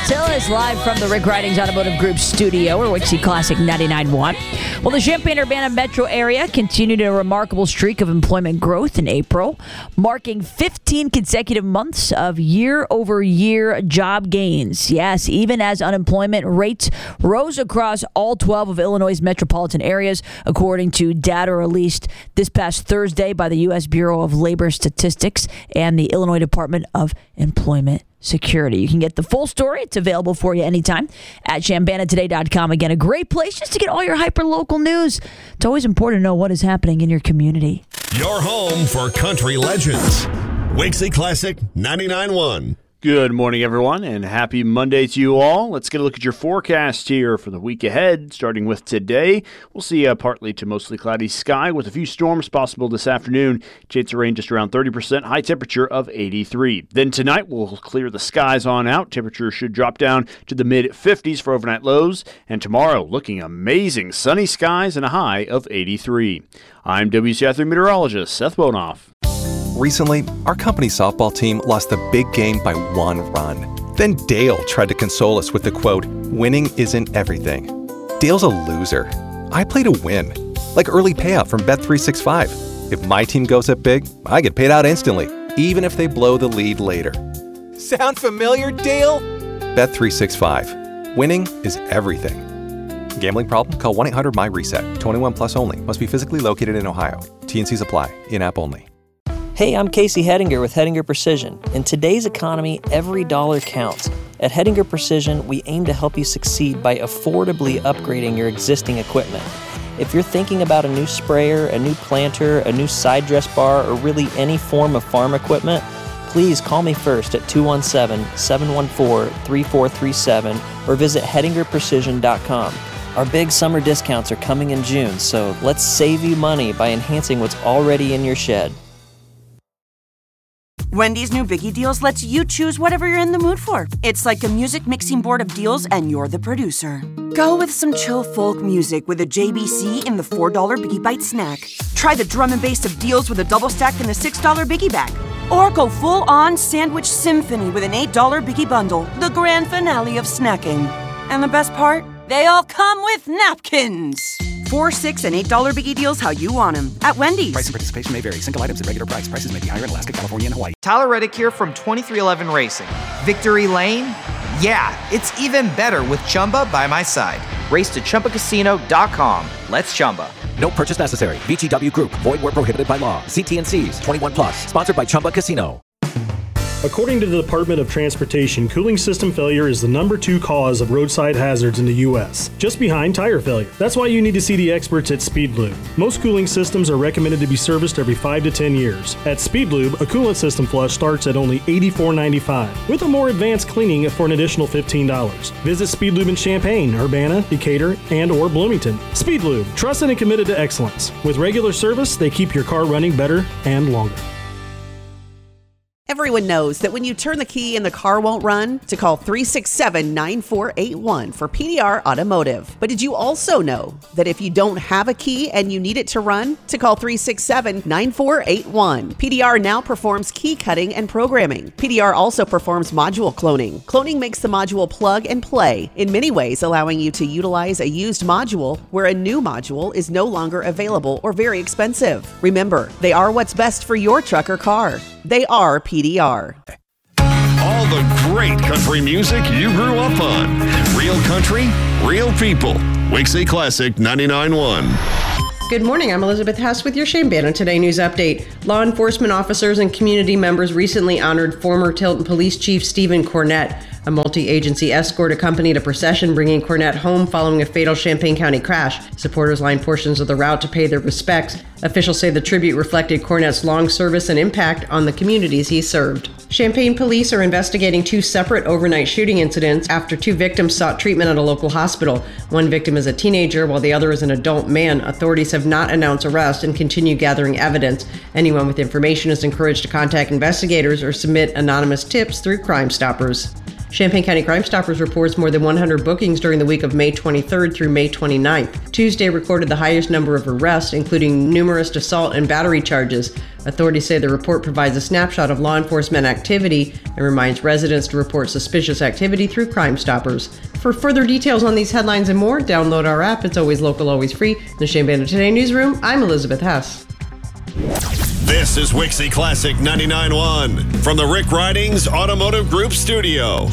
Tillis live from the Rick Ridings Automotive Group studio or Wixie Classic 99.1. Well, the Champaign-Urbana metro area continued a remarkable streak of employment growth in April, marking 15 consecutive months of year-over-year job gains. Yes, even as unemployment rates rose across all 12 of Illinois' metropolitan areas, according to data released this past Thursday by the U.S. Bureau of Labor Statistics and the Illinois Department of Employment Security. You can get the full story. It's available for you anytime at ChambanaToday.com. Again, a great place just to get all your hyper-local news. It's always important to know what is happening in your community. Your home for country legends. Wixie Classic 99.1. Good morning, everyone, and happy Monday to you all. Let's get a look at your forecast here for the week ahead. Starting with today, we'll see a partly to mostly cloudy sky with a few storms possible this afternoon. Chance of rain just around 30%, high temperature of 83. Then tonight, we'll clear the skies on out. Temperature should drop down to the mid-50s for overnight lows. And tomorrow, looking amazing, sunny skies and a high of 83. I'm WCI3 meteorologist Seth Bonoff. Recently, our company softball team lost the big game by 1 run. Then Dale tried to console us with the quote, "Winning isn't everything." Dale's a loser. I play to win, like early payout from Bet365. If my team goes up big, I get paid out instantly, even if they blow the lead later. Sound familiar, Dale? Bet365. Winning is everything. Gambling problem? Call 1-800-MY-RESET. 21 plus only. Must be physically located in Ohio. T&Cs apply. In-app only. Hey, I'm Casey Hettinger with Hettinger Precision. In today's economy, every dollar counts. At Hettinger Precision, we aim to help you succeed by affordably upgrading your existing equipment. If you're thinking about a new sprayer, a new planter, a new side dress bar, or really any form of farm equipment, please call me first at 217-714-3437 or visit HettingerPrecision.com. Our big summer discounts are coming in June, so let's save you money by enhancing what's already in your shed. Wendy's new Biggie Deals lets you choose whatever you're in the mood for. It's like a music mixing board of deals and you're the producer. Go with some chill folk music with a JBC in the $4 Biggie Bite snack. Try the drum and bass of deals with a double stack in the $6 Biggie Bag. Or go full-on sandwich symphony with an $8 Biggie Bundle, the grand finale of snacking. And the best part? They all come with napkins. $4, $6, and $8 Biggie Deals how you want them at Wendy's. Price and participation may vary. Single items at regular price. Prices may be higher in Alaska, California, and Hawaii. Tyler Reddick here from 2311 Racing. Victory Lane? Yeah, it's even better with Chumba by my side. Race to ChumbaCasino.com. Let's Chumba. No purchase necessary. VGW Group. Void where prohibited by law. See T&Cs. 21 plus. Sponsored by Chumba Casino. According to the Department of Transportation, cooling system failure is the #2 cause of roadside hazards in the U.S., just behind tire failure. That's why you need to see the experts at Speed Lube. Most cooling systems are recommended to be serviced every 5 to 10 years. At Speed Lube, a coolant system flush starts at only $84.95, with a more advanced cleaning for an additional $15. Visit Speed Lube in Champaign, Urbana, Decatur, and or Bloomington. Speed Lube, trusted and committed to excellence. With regular service, they keep your car running better and longer. Everyone knows that when you turn the key and the car won't run, to call 367-9481 for PDR Automotive. But did you also know that if you don't have a key and you need it to run, to call 367-9481. PDR now performs key cutting and programming. PDR also performs module cloning. Cloning makes the module plug and play, in many ways allowing you to utilize a used module where a new module is no longer available or very expensive. Remember, they are what's best for your truck or car. They are PDR. All the great country music you grew up on. Real country, real people. Wixie Classic 99.1. Good morning, I'm Elizabeth Hess with your Chambana Today News Update. Law enforcement officers and community members recently honored former Tilton Police Chief Stephen Cornett. A multi-agency escort accompanied a procession bringing Cornett home following a fatal Champaign County crash. Supporters lined portions of the route to pay their respects. Officials say the tribute reflected Cornett's long service and impact on the communities he served. Champaign police are investigating 2 separate overnight shooting incidents after 2 victims sought treatment at a local hospital. One victim is a teenager, while the other is an adult man. Authorities have not announced arrest and continue gathering evidence. Anyone with information is encouraged to contact investigators or submit anonymous tips through Crime Stoppers. Champaign County Crime Stoppers reports more than 100 bookings during the week of May 23rd through May 29th. Tuesday recorded the highest number of arrests, including numerous assault and battery charges. Authorities say the report provides a snapshot of law enforcement activity and reminds residents to report suspicious activity through Crime Stoppers. For further details on these headlines and more, download our app. It's always local, always free. In the Shane Bandit Today newsroom, I'm Elizabeth Hess. This is Wixie Classic 99.1 from the Rick Ridings Automotive Group studio.